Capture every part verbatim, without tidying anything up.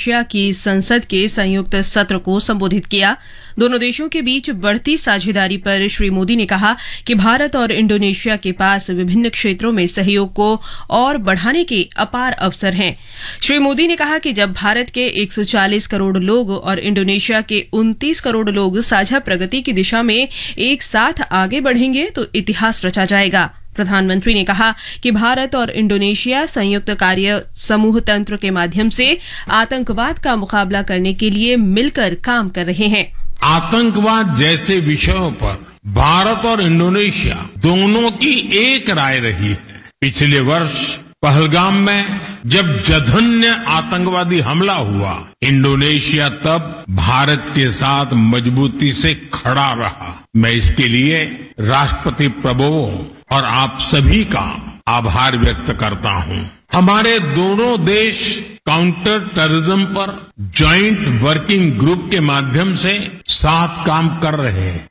Indonesia की संसद के संयुक्त सत्र को संबोधित किया। दोनों देशों के बीच बढ़ती साझेदारी पर श्री मोदी ने कहा कि भारत और इंडोनेशिया के पास विभिन्न क्षेत्रों में सहयोग को और बढ़ाने के अपार अवसर हैं। श्री मोदी ने कहा कि जब भारत के एक सौ चालीस करोड़ लोग और इंडोनेशिया के उनतीस करोड़ लोग साझा प्रगति की दिशा में एक साथ आगे बढ़ेंगे तो इतिहास रचा जाएगा। प्रधानमंत्री ने कहा कि भारत और इंडोनेशिया संयुक्त कार्य समूह तंत्र के माध्यम से आतंकवाद का मुकाबला करने के लिए मिलकर काम कर रहे हैं। आतंकवाद जैसे विषयों पर भारत और इंडोनेशिया दोनों की एक राय रही है। पिछले वर्ष पहलगाम में जब जघन्य आतंकवादी हमला हुआ, इंडोनेशिया तब भारत के साथ मजबूती से खड़ा रहा। मैं इसके लिए राष्ट्रपति प्रभुओं और आप सभी का आभार व्यक्त करता हूं। हमारे दोनों देश काउंटर टेररिज्म पर जॉइंट वर्किंग ग्रुप के माध्यम से साथ काम कर रहे हैं।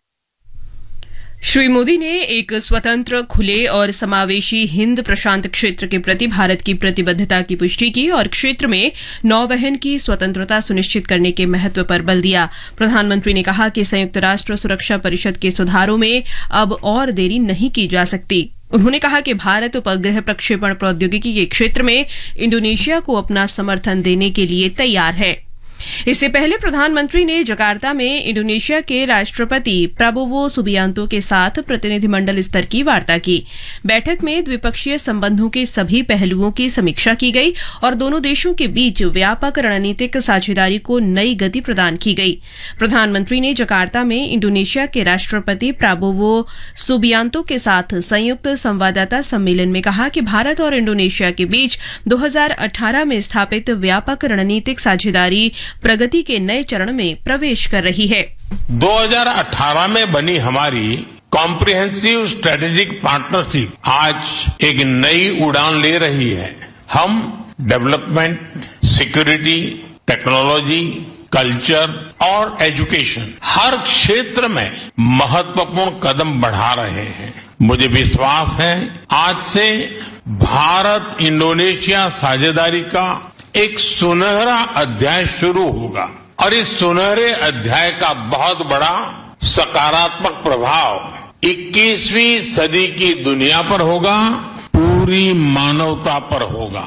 श्री मोदी ने एक स्वतंत्र, खुले और समावेशी हिंद प्रशांत क्षेत्र के प्रति भारत की प्रतिबद्धता की पुष्टि की और क्षेत्र में नौवहन की स्वतंत्रता सुनिश्चित करने के महत्व पर बल दिया। प्रधानमंत्री ने कहा कि संयुक्त राष्ट्र सुरक्षा परिषद के सुधारों में अब और देरी नहीं की जा सकती। उन्होंने कहा कि भारत उपग्रह प्रक्षेपण प्रौद्योगिकी के क्षेत्र में इंडोनेशिया को अपना समर्थन देने के लिए तैयार है। इससे पहले प्रधानमंत्री ने जकार्ता में इंडोनेशिया के राष्ट्रपति प्राबोवो सुबियांतो के साथ प्रतिनिधिमंडल स्तर की वार्ता की। बैठक में द्विपक्षीय संबंधों के सभी पहलुओं की समीक्षा की गई और दोनों देशों के बीच व्यापक रणनीतिक साझेदारी को नई गति प्रदान की गई। प्रधानमंत्री ने जकार्ता में इंडोनेशिया के राष्ट्रपति प्राबोवो सुबियांतो के साथ संयुक्त संवाददाता सम्मेलन में कहा कि भारत और इंडोनेशिया के बीच दो हज़ार अठारह में स्थापित व्यापक रणनीतिक साझेदारी प्रगति के नए चरण में प्रवेश कर रही है। दो हज़ार अठारह में बनी हमारी कॉम्प्रिहेंसिव स्ट्रेटेजिक पार्टनरशिप आज एक नई उड़ान ले रही है। हम डेवलपमेंट, सिक्योरिटी, टेक्नोलॉजी, कल्चर और एजुकेशन हर क्षेत्र में महत्वपूर्ण कदम बढ़ा रहे हैं। मुझे विश्वास है आज से भारत इंडोनेशिया साझेदारी का एक सुनहरा अध्याय शुरू होगा और इस सुनहरे अध्याय का बहुत बड़ा सकारात्मक प्रभाव इक्कीसवीं सदी की दुनिया पर होगा, पूरी मानवता पर होगा।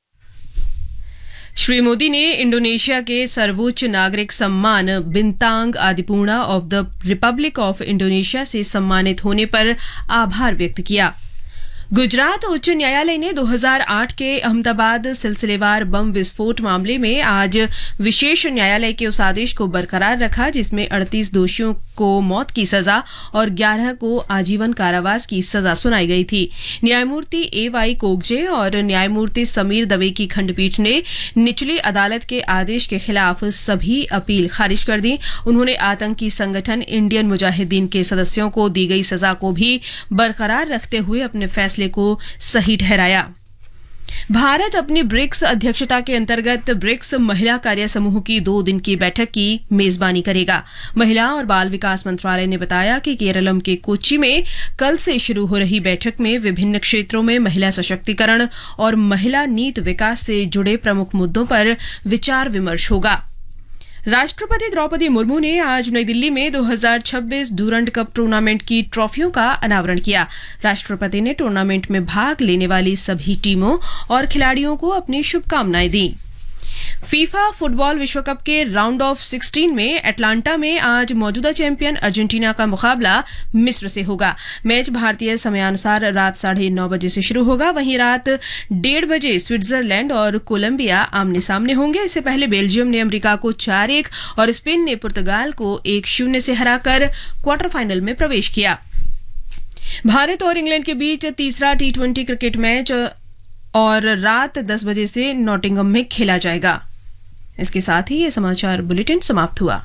श्री मोदी ने इंडोनेशिया के सर्वोच्च नागरिक सम्मान बिंतांग आदिपूर्णा of the Republic of Indonesia से सम्मानित होने पर आभार व्यक्त किया। गुजरात उच्च न्यायालय ने दो हज़ार आठ के अहमदाबाद सिलसिलेवार बम विस्फोट मामले में आज विशेष न्यायालय के उस आदेश को बरकरार रखा जिसमें अड़तीस दोषियों को मौत की सजा और ग्यारह को आजीवन कारावास की सजा सुनाई गई थी। न्यायमूर्ति ए वाई कोगजे और न्यायमूर्ति समीर दवे की खंडपीठ ने निचली अदालत के आदेश के खिलाफ सभी अपील खारिज कर दी। उन्होंने आतंकी संगठन इंडियन मुजाहिदीन के सदस्यों को दी गई सजा को भी बरकरार रखते हुए अपने फैसले को सही ठहराया। भारत अपनी ब्रिक्स अध्यक्षता के अंतर्गत ब्रिक्स महिला कार्य समूह की दो दिन की बैठक की मेजबानी करेगा। महिला और बाल विकास मंत्रालय ने बताया कि केरलम के कोच्चि में कल से शुरू हो रही बैठक में विभिन्न क्षेत्रों में महिला सशक्तिकरण और महिला नीति विकास से जुड़े प्रमुख मुद्दों पर विचार विमर्श होगा। राष्ट्रपति द्रौपदी मुर्मू ने आज नई दिल्ली में दो हज़ार छब्बीस डूरंड कप टूर्नामेंट की ट्रॉफियों का अनावरण किया। राष्ट्रपति ने टूर्नामेंट में भाग लेने वाली सभी टीमों और खिलाड़ियों को अपनी शुभकामनाएं दी। फीफा फुटबॉल विश्व कप के राउंड ऑफ सोलह में अटलांटा में आज मौजूदा चैंपियन अर्जेंटीना का मुकाबला मिस्र से होगा। मैच भारतीय समयानुसार रात साढ़े नौ बजे से शुरू होगा। वहीं रात डेढ़ बजे स्विट्जरलैंड और कोलंबिया आमने सामने होंगे। इससे पहले बेल्जियम ने अमेरिका को चार एक और स्पेन ने पुर्तगाल को एक शून्य से हराकर क्वार्टर फाइनल में प्रवेश किया। भारत और इंग्लैंड के बीच तीसरा टी ट्वेंटी क्रिकेट मैच और रात दस बजे से नॉटिंघम में खेला जाएगा। इसके साथ ही ये समाचार बुलेटिन समाप्त हुआ।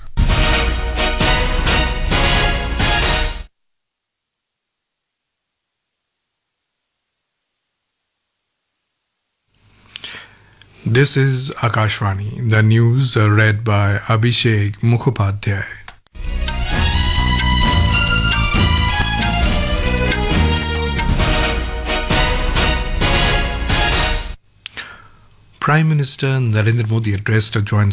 This is Akashvani. The news are read by Abhishek Mukhopadhyay. Prime Minister Narendra Modi addressed a joint